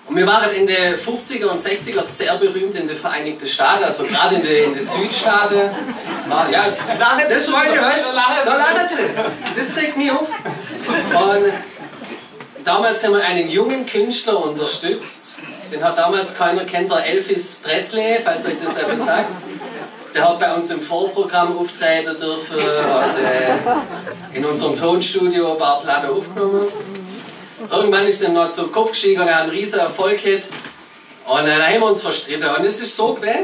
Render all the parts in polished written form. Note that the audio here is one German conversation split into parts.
Und wir waren in den 50er und 60er sehr berühmt in den Vereinigten Staaten, also gerade in den Südstaaten. Ja, das meine, weißt du, da lachen sie. Das regt mich auf. Und damals haben wir einen jungen Künstler unterstützt. Den hat damals keiner kennt, der Elvis Presley, falls euch das etwas sagt. Der hat bei uns im Vorprogramm auftreten dürfen, hat in unserem Tonstudio ein paar Platten aufgenommen. Irgendwann ist er noch zum Kopf gestiegen und er hat einen riesen Erfolg gehabt. Und dann haben wir uns verstritten. Und es ist so gewesen.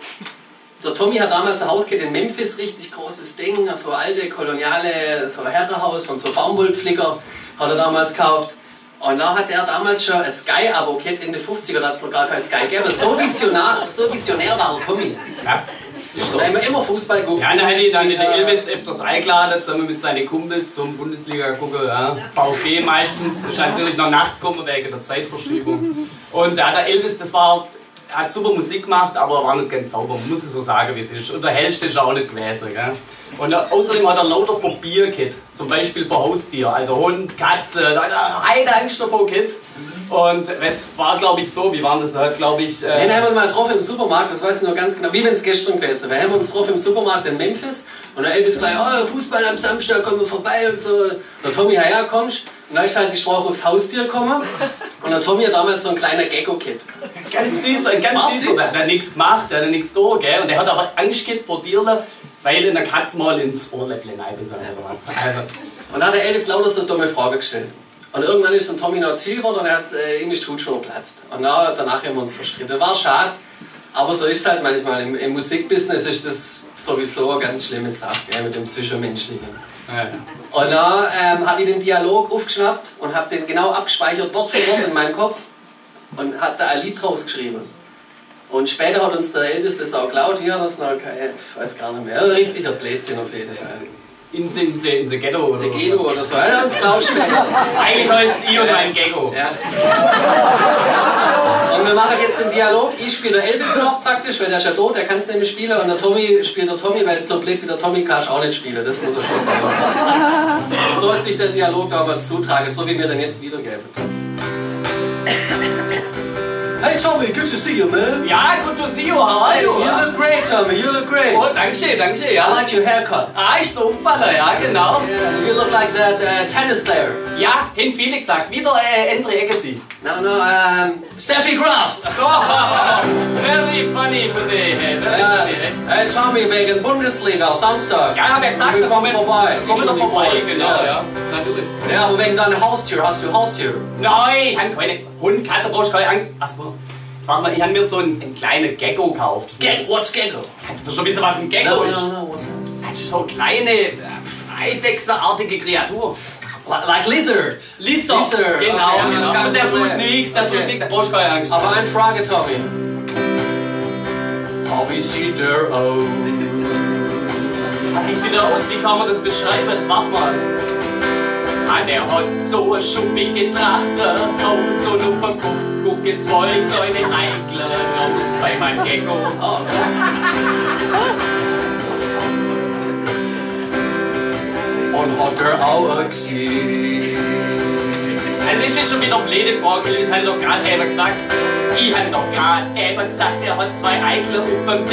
Der Tommy hat damals ein Haus gehabt in Memphis, richtig großes Ding, so alte koloniale, so Herrenhaus von so Baumwollpflicker hat er damals gekauft. Und da hat er damals schon ein Sky-Abo gehabt, in den 50er, da hat es noch gar kein Sky gegeben. So visionär war der Tommy. Ja. Da haben wir immer Fußball geguckt. Ja, dann hätte der Elvis öfters eingeladen, zusammen mit seinen Kumpels zum Bundesliga gucken. Ja. VfB meistens, ist natürlich noch nachts gekommen wegen der Zeitverschiebung. Und der Elvis, hat super Musik gemacht, aber war nicht ganz sauber, man muss es so sagen, wie es ist. Und der hellste ist auch nicht gewesen. Gell? Und außerdem hat er lauter Phobien gehabt, zum Beispiel vor Haustier, also Hund, Katze, da hat er eine Angst davor gehabt. Und es war, glaube ich, so, wie waren das da, glaube ich... Den haben wir mal getroffen im Supermarkt, das weiß ich noch ganz genau, wie wenn es gestern gewesen wäre. Wir haben uns getroffen im Supermarkt in Memphis und der Elvis gleich, oh, Fußball am Samstag, kommen wir vorbei und so. Der Tommy, ja, kommst. Und dann ist halt die Sprache aufs Haustier gekommen und der Tommy hat damals so ein kleiner Gecko-Kit. Ganz süß, ganz süß. Der hat nichts gemacht, der hat nichts da, gell? Und der hat aber Angst gehabt vor Tieren, weil in der Katze mal ins Ohrläppchen reingebissen oder was. Also. Und dann hat der Elvis lauter so eine dumme Frage gestellt. Und irgendwann ist dann Tommy noch zu viel geworden und er hat ihm die Hutschnur geplatzt. Und danach haben wir uns verstritten. War schade, aber so ist es halt manchmal. Im Musikbusiness ist das sowieso eine ganz schlimme Sache, gell, mit dem Zwischenmenschlichen. Ja. Und dann habe ich den Dialog aufgeschnappt und habe den genau abgespeichert, Wort für Wort in meinem Kopf und hat da ein Lied draus geschrieben. Und später hat uns der Elvis das auch geklaut, wie hat das noch, ich weiß gar nicht mehr, ein richtiger Blödsinn auf jeden Fall. In the Ghetto oder so. Ghetto oder so, er hat uns geklaut später. Eigentlich heißt es ich und mein Gecko. Ja. Und wir machen jetzt den Dialog, ich spiele der Elvis noch praktisch, weil der ist ja tot, der kann es nicht mehr spielen, und der Tommy spielt der Tommy, weil so blöd wie der Tommy kannst auch nicht spielen, das muss er schon sagen. So hat sich der Dialog damals zutragen, so wie wir den jetzt wiedergeben. Hey Tommy, good to see you, man. Ja, good to see you, how are you? You look great, Tommy, you look great. Oh, danke, ja. I like your haircut. Ist so aufgefallen, ja, genau. Yeah, you look like that tennis player. Ja, hin viele gesagt, wieder Andre Agassi. No, Steffi Graf. Oh, very funny today. Hey Tommy, wegen Bundesliga, Samstag. Ja, hab ich gesagt, wir kommen vorbei. Komm wieder vorbei, genau, ja. Natürlich. Ja, aber wegen deiner Haustier, hast du Haustier? Nein, ich habe keine Hund, Katze, brauchst du keine Angst. Achso, warte mal, ich habe mir so einen kleinen Gecko gekauft. What's Gecko? Du schon wissen, was ein Gecko ist? No, what's that? Das ist so eine kleine, eidechsenartige Kreatur. Like Lizard. Lizard, genau, okay, genau. Und der tut nichts, da brauchst du keine Angst. Aber eine Frage, Tommy. Wie sieht der aus? Wie sieht er aus? Wie kann man das beschreiben? Jetzt warte mal. Der hat so eine schuppige Tracht und auf dem Kopf gucken zwei kleine Eigler raus bei meinem Gecko. Oh. Und hat er auch ein Gesicht? Das ist jetzt schon wieder eine blöde Frage, weil ich habe doch gerade eben gesagt. Ich habe doch gerade eben gesagt, er hat zwei Eigler auf dem